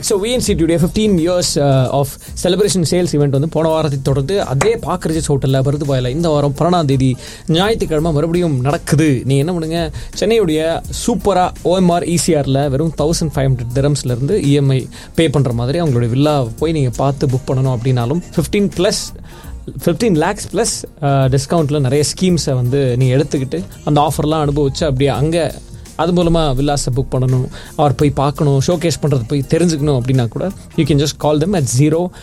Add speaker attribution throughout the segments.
Speaker 1: So விஎன்சிடியுடைய 15 years of celebration sales event வந்து போன வாரத்தை தொடர்ந்து அதே பார்க் ரிஜிஸ் ஹோட்டலில் பருதுபாயில் இந்த வாரம் 12ஆம் ஞாயிற்றுக்கிழமை மறுபடியும் நடக்குது. நீங்கள் என்ன பண்ணுங்க, சென்னையுடைய சூப்பராக OMR ECRல வெறும் 1500 dirhamsலேருந்து EMI பே பண்ணுற மாதிரி அவங்களுடைய வில்லா போய் நீங்கள் பார்த்து புக் பண்ணணும் அப்படின்னாலும் 15 lakhs ப்ளஸ் டிஸ்கவுண்ட்டில் நிறைய ஸ்கீம்ஸை வந்து நீங்கள் எடுத்துக்கிட்டு அந்த ஆஃபர்லாம் அனுபவிச்சு அப்படியே அங்கே அது மூலமாக வில்லாஸை புக் பண்ணணும், அவர் போய் பார்க்கணும், ஷோகேஸ் பண்ணுறது போய் தெரிஞ்சுக்கணும் அப்படின்னா கூட you can just call them at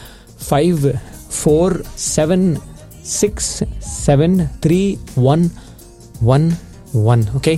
Speaker 1: 0547673111. Okay,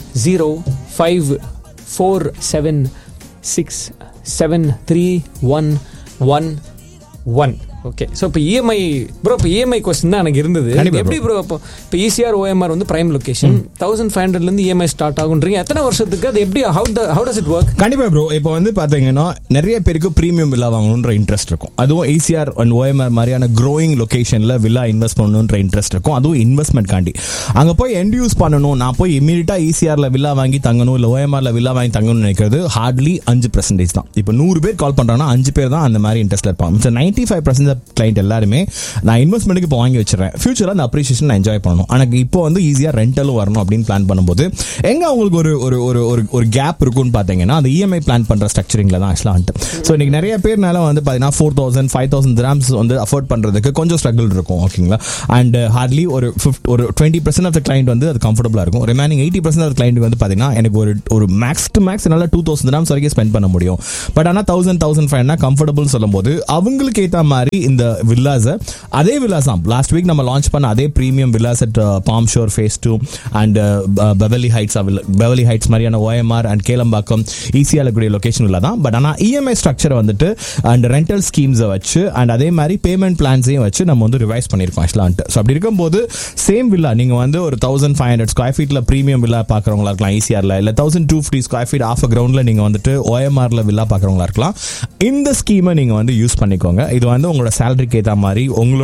Speaker 1: 0547673111. Okay, so இப்போ இஎம்ஐ ப்ரோ, இப்போ இஎம்ஐ கொஸ்டின் தான் எனக்கு இருந்தது. எப்படி ப்ரோ இப்போ ECR OMR வந்து பிரைம் லொகேஷன் 1500லேருந்து இஎம்ஐ ஸ்டார்ட் ஆகுன்றீங்க, எத்தனை வருஷத்துக்கு, அது எப்படி, how does it work?
Speaker 2: கண்டிப்பாக ப்ரோ, இப்போ வந்து பார்த்தீங்கன்னா நிறைய பேருக்கு ப்ரீமியம் வில்லா வாங்கணுன்ற இன்ட்ரெஸ்ட் இருக்கும். அதுவும் ECR அண்ட் OMR மாதிரியான க்ரோயிங் லொகேஷனில் வில்லா இன்வெஸ்ட் பண்ணணுன்ற இன்ட்ரெஸ்ட் இருக்கும். அதுவும் இன்வெஸ்ட்மெண்ட் காண்டி அங்கே போய் எண்ட் யூஸ் பண்ணணும், நான் போய் இமீடியட்டாக ECRல வில்லா வாங்கி தங்கணும், இல்லை OMRல வில்லா வாங்கி தங்கணும்னு நினைக்கிறது ஹார்ட்லி 5% தான். இப்போ 100 பேர் கால் பண்ணுறாங்கன்னா 5 பேர் தான் அந்த மாதிரி இன்ட்ரெஸ்ட்ல இருப்பாங்க. 95% கிளைண்ட் எல்லாருமே நான் இன்வெஸ்ட்மெண்ட்டுக்கு இப்போ வாங்கி வச்சிடறேன், ஃபியூச்சரில் அந்த அப்ரிசியேஷன் நான் என்ஜாய் பண்ணணும், எனக்கு இப்போ வந்து ஈஸியாக ரெண்டலும் வரணும் அப்படின்னு பிளான் பண்ணும்போது எங்கே அவங்களுக்கு ஒரு கேப் இருக்குன்னு பார்த்தீங்கன்னா அந்த இஎம்ஐ பிளான் பண்ணுற ஸ்ட்ரக்சரிங்கில் தான் ஆக்சுவலாக. ஸோ இன்னைக்கு நிறைய பேர்னால வந்து பார்த்தீங்கன்னா 4,000-5,000 dirhams வந்து அஃபோர்ட் பண்ணுறதுக்கு கொஞ்சம் ஸ்ட்ரகிள் இருக்கும். ஓகேங்களா, அண்ட் ஹார்ட்லி ஒரு 20% ஆஃப் த கிளைண்ட் வந்து அது கம்ஃபர்டபுளாக இருக்கும். ரிமைனிங் 80% ஆஃப் கிளைண்ட் வந்து பார்த்தீங்கன்னா எனக்கு ஒரு மேக்ஸ் டு மேக்ஸ் என்னால் 2,000 dirhams வரைக்கும் ஸ்பெண்ட் பண்ண முடியும், பட் ஆனால் 1,000-1,500 கம்ஃபர்டபுள் சொல்லும் போது அவங்களுக்கு ஏற்ற மாதிரி இந்த வில்லாஸை அதே வில்லாஸ் தான் லாஸ்ட் வீக் நம்ம லான்ச் பண்ண அதே premium villas at bomb sure face 2 and Beverly heights மாதிரியான OMR அண்ட் கேளம்பாக்கம் ECRல கூடிய லொகேஷன் வில்லா தான். பட் ஆனால் இஎம்ஐ ஸ்ட்ரக்சரை வந்துட்டு அண்ட் ரெண்டல் ஸ்கீம்ஸை வச்சு அண்ட் அதே மாதிரி பேமெண்ட் பிளான்ஸையும் வச்சு நம்ம வந்து ரிவைஸ் பண்ணியிருக்கோம் ஆக்சுவலாக. ஸோ அப்படி இருக்கும்போது சேம் வில்லா நீங்கள் வந்து ஒரு 1,500 ஸ்கொயர் ஃபீட்டில் ப்ரீமியம் வில்லா பார்க்குறவங்களா இருக்கலாம் ECRல, இல்லை 1,250 ஸ்கொயர் ஃபீட் ஆஃப் கிரவுண்டில் நீங்கள் வந்துட்டு OMRல வில்லா பார்க்குறவங்களா இருக்கலாம். இந்த ஸ்கீமை நீங்கள் வந்து யூஸ் பண்ணிக்கோங்க. இது வந்து உங்களோட சேலரிக்கு ஏற்ற மாதிரி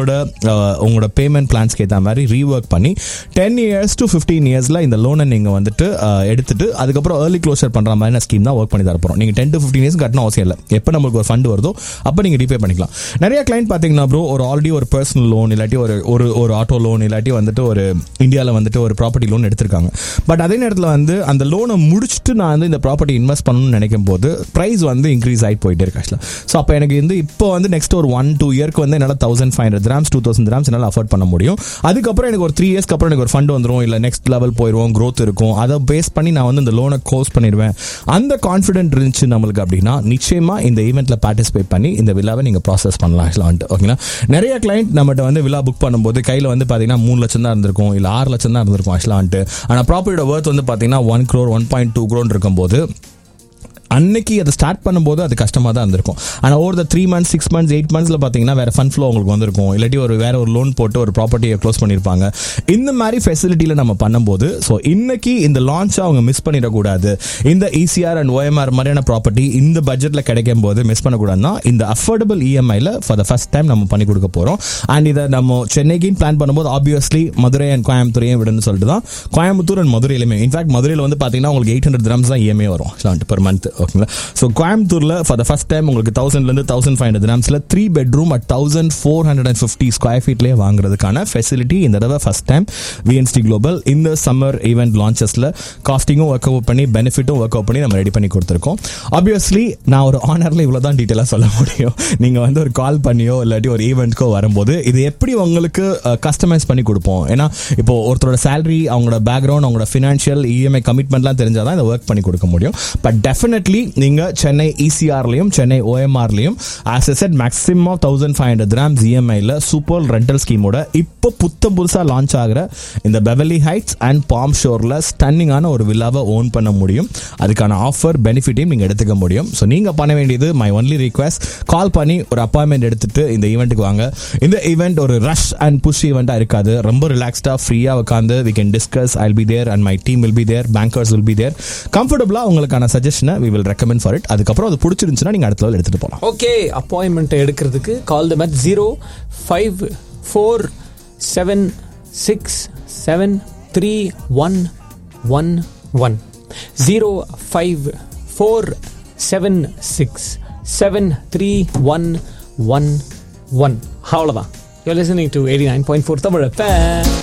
Speaker 2: உங்களோட பேமெண்ட் பிளான்ஸ்க்கு ஏற்ற மாதிரி ரீவொர்க் பண்ணி 10 years to 15 yearsல இந்த லோனை நீங்கள் வந்துட்டு எடுத்துட்டு அதுக்கப்புறம் ஏர்லி க்ளோசர் பண்ணுற மாதிரி ஸ்கீம் தான் ஒர்க் பண்ணி தர போகிறோம். நீங்கள் 10 to 15 years கட்டணும் அவசியம் இல்லை, எப்போ நம்மளுக்கு ஒரு ஃபண்ட் வருதோ அப்போ நீங்கள் ரீபே பண்ணிக்கலாம். நிறைய கிளைண்ட் பார்த்தீங்கன்னா ப்ரோ ஆல்ரெடி ஒரு பர்சனல் லோன் இல்லாட்டி ஒரு ஆட்டோ லோன் இல்லாட்டி வந்துட்டு ஒரு இந்தியாவில் வந்துட்டு ஒரு ப்ராப்பர்ட்டி லோன் எடுத்திருக்காங்க. பட் அதே நேரத்தில் வந்து அந்த லோனை முடிச்சுட்டு நான் வந்து இந்த ப்ராப்பர்ட்டி இன்வெஸ்ட் பண்ணணும்னு நினைக்கும் போது ப்ரைஸ் வந்து இன்க்ரீஸ் ஆகிட்டு போயிட்டே இருக்கு ஆக்சுவலாக. ஸோ அப்போ எனக்கு வந்து இப்போ வந்து நெக்ஸ்ட் ஒரு 1-2 இயர்க்கு வந்து என்னால் 1,500 dirhams 2,000 dirhams என்னால் அஃபோர்ட் பண்ண முடியும். அதுக்கப்புறம் எனக்கு ஒரு 3 இயர்ஸ்க்கு அப்புறம் எனக்கு ஒரு ஃபண்ட் வந்துடும், இல்லை நெக்ஸ்ட் லெவல் போயிடுவோம், க்ரோத் இருக்கும், அதை பேஸ் பண்ணி நான் வந்து இந்த லோனை க்ளோஸ் பண்ணிடுவேன். அந்த கான்ஃபிடென்ட் இருந்துச்சு நம்மளுக்கு அப்படின்னா நிச்சயமா இந்த ஈவெண்ட்ல பார்ட்டிசிபேட் பண்ணி இந்த வில்லாவை நீங்க ப்ராசஸ் பண்ணலாம். ஓகேங்களா, நிறைய கிளைண்ட் நம்மகிட்ட வந்து வில்லா புக் பண்ணும்போது கையில் வந்து பார்த்தீங்கன்னா 3 லட்சம் தான் இருந்திருக்கும், இல்லை 6 லட்சம் தான் இருந்திருக்கும் ஆக்சுவலான்ட்டு. ஆனால் ப்ராப்பர்ட்டியோட ஒர்த் வந்து பார்த்தீங்கன்னா 1 crore 1.2 crore இருக்கும்போது அன்னைக்கு அதை ஸ்டார்ட் பண்ணும்போது அது கஷ்டமாக தான் இருந்திருக்கும். ஆனால் ஓவர் த 3 months 6 months 8 monthsல பார்த்தீங்கன்னா வேற ஃபண்ட் ஃப்ளோ உங்களுக்கு வந்திருக்கும், இல்லாட்டி வேற ஒரு லோன் போட்டு ஒரு ப்ராப்பர்ட்டியை க்ளோஸ் பண்ணியிருப்பாங்க. இந்த மாதிரி ஃபெசிலிட்டியில் நம்ம பண்ணும்போது ஸோ இன்னைக்கு இந்த லான்ச்சை அவங்க மிஸ் பண்ணிடக்கூடாது. இந்த ECR அண்ட் OMR மாதிரியான ப்ராப்பர்ட்டி இந்த பட்ஜெட்டில் கிடைக்கும் போது மிஸ் பண்ணக்கூடாதுன்னா இந்த affordable EMIல for the first time நம்ம பண்ணி கொடுக்க போகிறோம். அண்ட் இதை நம்ம சென்னைக்குன்னு பிளான் பண்ணும்போது ஆப்வியஸ்லி மதுரை அண்ட் கோயம்புத்தூரையும் விடுன்னு சொல்லிட்டு தான் கோயம்புத்தூர் அண்ட் மதுரையிலுமே இன்ஃபேக்ட் மதுரையில் வந்து பார்த்தீங்கன்னா உங்களுக்கு 800 dirhams தான் EMI வரும் per month. ஓகேங்களா, ஸோ கோயம்புத்தூர்ல ஃபார் த ஃபர்ஸ்ட் டைம் உங்களுக்கு 1000லேருந்து 1500 dirhamsல 3 bedroom at 1450 ஸ்கொயர் ஃபீட்லேயே வாங்குறதுக்கான ஃபெசிலிட்டி இந்த தடவை ஃபர்ஸ்ட் டைம் VNCT குளோபல் இந்த சம்மர் ஈவெண்ட் லான்ச்சஸ்ல காஸ்டிங்கும் ஒர்க் அவுட் பண்ணி பெனிஃபிட்டும் ஒர்க் அவுட் பண்ணி நம்ம ரெடி பண்ணி கொடுத்துருக்கோம். ஆப்வியஸ்லி நான் ஒரு ஆனர்ல இவ்வளோ தான் டீட்டெயிலாக சொல்ல முடியும். நீங்க வந்து ஒரு கால் பண்ணியோ இல்லாட்டி ஒரு ஈவெண்ட்க்கோ வரும்போது இது எப்படி உங்களுக்கு கஸ்டமைஸ் பண்ணி கொடுப்போம். ஏன்னா இப்போ ஒருத்தரோட சேலரி, அவங்களோட பேக்ரவுண்ட், அவங்களோட ஃபினான்ஷியல் EMI கமிட்மெண்ட்லாம் தெரிஞ்சாதான் இதை ஒர்க் பண்ணி கொடுக்க முடியும். பட் டெஃபினெட்லி நீங்க Chennai ECRலயும் Chennai OMRலயும் as I said maximum 1,500 dirhams EMIல super rental ஸ்கீமோட இப்போ புதுசா லான்ச் ஆகிற இந்த பெவர்லி ஹைட்ஸ் அண்ட் பாம் ஷோர்ல ஸ்டன்னிங்கான ஒரு வில்லாவை ஓன் பண்ண முடியும். அதுக்கான ஆஃபர் பெனிஃபிட்டையும் நீங்க எடுத்துக்க முடியும். ஸோ நீங்க பண்ண வேண்டியது மை ஒன்லி ரிக்வெஸ்ட், கால் பண்ணி ஒரு அப்பாயின்மெண்ட் எடுத்துட்டு இந்த ஈவெண்ட்டுக்கு வாங்க. இந்த ஈவெண்ட் ஒரு ரஷ் அண்ட் புஷ் ஈவெண்டா இருக்காது, ரொம்ப ரிலாக்ஸ்டா ஃப்ரீயா உட்காந்து we can discuss, I'll be there and my team will be there, bankers will be there. கம்ஃபர்டபுளா உங்களுக்கான சஜஷனை we will recommend for it. அதுக்கப்புறம் அது பிடிச்சிருந்துச்சுன்னா நீங்க அடுத்த லெவல் எடுத்துட்டு போகலாம்.
Speaker 1: ஓகே, அப்பாயின்மெண்ட் எடுக்கிறதுக்கு கால் them at 0547673111 054767 7311. அவ்வளோதான். You're listening to 89.4 Tamil FM.